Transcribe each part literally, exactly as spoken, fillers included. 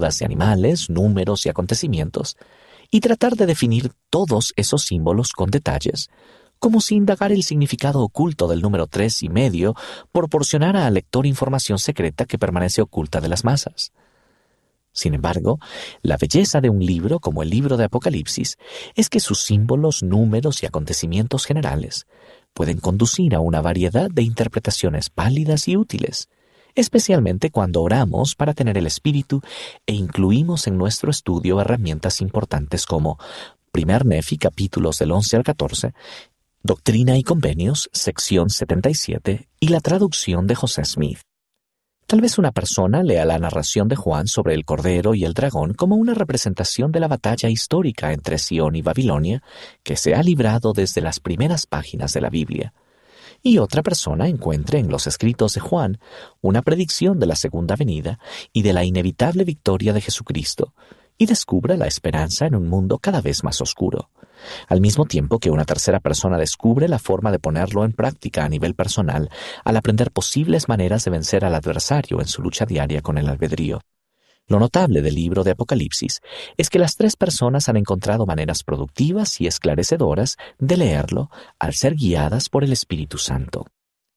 figuras de animales, números y acontecimientos, y tratar de definir todos esos símbolos con detalles, como si indagar el significado oculto del número tres y medio proporcionara al lector información secreta que permanece oculta de las masas. Sin embargo, la belleza de un libro como el libro de Apocalipsis es que sus símbolos, números y acontecimientos generales pueden conducir a una variedad de interpretaciones válidas y útiles, especialmente cuando oramos para tener el espíritu e incluimos en nuestro estudio herramientas importantes como Primer Nefi, capítulos del once al catorce, Doctrina y Convenios, sección setenta y siete, y la traducción de José Smith. Tal vez una persona lea la narración de Juan sobre el Cordero y el Dragón como una representación de la batalla histórica entre Sión y Babilonia que se ha librado desde las primeras páginas de la Biblia. Y otra persona encuentre en los escritos de Juan una predicción de la segunda venida y de la inevitable victoria de Jesucristo, y descubra la esperanza en un mundo cada vez más oscuro, al mismo tiempo que una tercera persona descubre la forma de ponerlo en práctica a nivel personal al aprender posibles maneras de vencer al adversario en su lucha diaria con el albedrío. Lo notable del libro de Apocalipsis es que las tres personas han encontrado maneras productivas y esclarecedoras de leerlo al ser guiadas por el Espíritu Santo.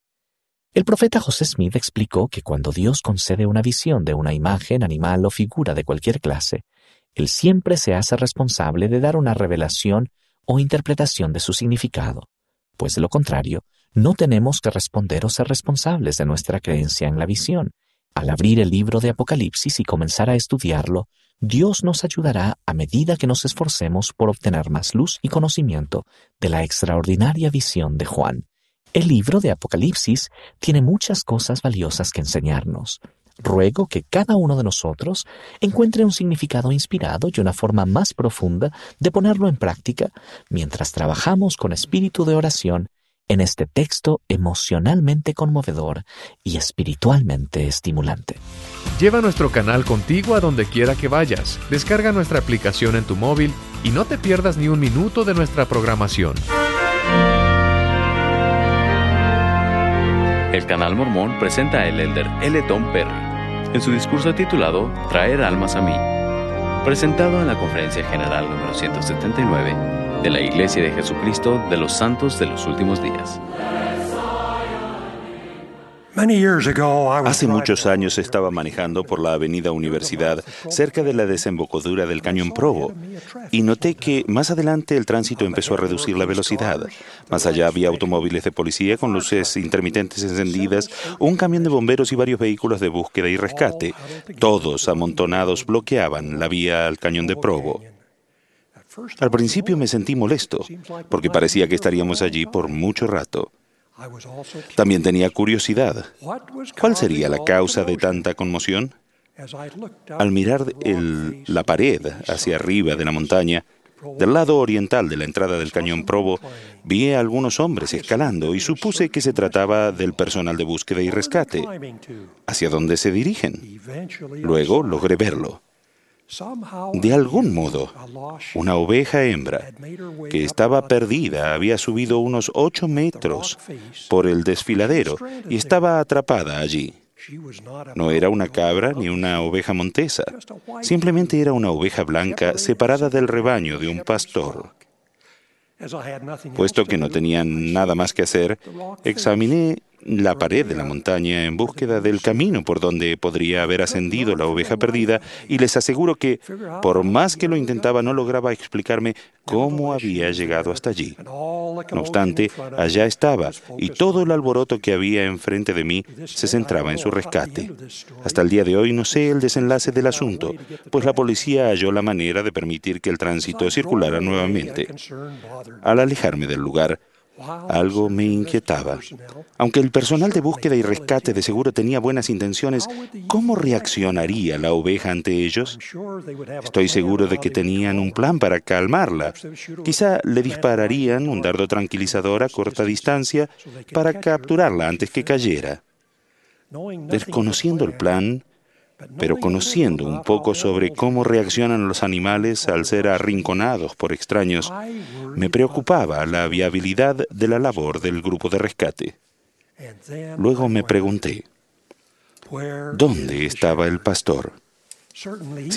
El profeta José Smith explicó que cuando Dios concede una visión de una imagen, animal o figura de cualquier clase, Él siempre se hace responsable de dar una revelación o interpretación de su significado, pues de lo contrario, no tenemos que responder o ser responsables de nuestra creencia en la visión. Al abrir el libro de Apocalipsis y comenzar a estudiarlo, Dios nos ayudará a medida que nos esforcemos por obtener más luz y conocimiento de la extraordinaria visión de Juan. El libro de Apocalipsis tiene muchas cosas valiosas que enseñarnos. Ruego que cada uno de nosotros encuentre un significado inspirado y una forma más profunda de ponerlo en práctica mientras trabajamos con espíritu de oración en este texto emocionalmente conmovedor y espiritualmente estimulante. Lleva nuestro canal contigo a donde quiera que vayas. Descarga nuestra aplicación en tu móvil y no te pierdas ni un minuto de nuestra programación. El Canal Mormón presenta al elder L. Tom Perry en su discurso titulado Traer almas a mí, presentado en la Conferencia General número ciento setenta y nueve de la Iglesia de Jesucristo de los Santos de los Últimos Días. Hace muchos años estaba manejando por la avenida Universidad cerca de la desembocadura del Cañón Provo y noté que más adelante el tránsito empezó a reducir la velocidad. Más allá había automóviles de policía con luces intermitentes encendidas, un camión de bomberos y varios vehículos de búsqueda y rescate. Todos amontonados bloqueaban la vía al Cañón de Provo. Al principio me sentí molesto porque parecía que estaríamos allí por mucho rato. También tenía curiosidad. ¿Cuál sería la causa de tanta conmoción? Al mirar el, la pared hacia arriba de la montaña, del lado oriental de la entrada del Cañón Provo, vi a algunos hombres escalando y supuse que se trataba del personal de búsqueda y rescate. ¿Hacia dónde se dirigen? Luego logré verlo. De algún modo, una oveja hembra que estaba perdida había subido unos ocho metros por el desfiladero y estaba atrapada allí. No era una cabra ni una oveja montesa, simplemente era una oveja blanca separada del rebaño de un pastor. Puesto que no tenían nada más que hacer, examiné la pared de la montaña en búsqueda del camino por donde podría haber ascendido la oveja perdida y les aseguro que, por más que lo intentaba, no lograba explicarme cómo había llegado hasta allí. No obstante, allá estaba y todo el alboroto que había enfrente de mí se centraba en su rescate. Hasta el día de hoy no sé el desenlace del asunto, pues la policía halló la manera de permitir que el tránsito circulara nuevamente. Al alejarme del lugar, algo me inquietaba. Aunque el personal de búsqueda y rescate de seguro tenía buenas intenciones, ¿cómo reaccionaría la oveja ante ellos? Estoy seguro de que tenían un plan para calmarla. Quizá le dispararían un dardo tranquilizador a corta distancia para capturarla antes que cayera. Desconociendo el plan, pero conociendo un poco sobre cómo reaccionan los animales al ser arrinconados por extraños, me preocupaba la viabilidad de la labor del grupo de rescate. Luego me pregunté, ¿dónde estaba el pastor?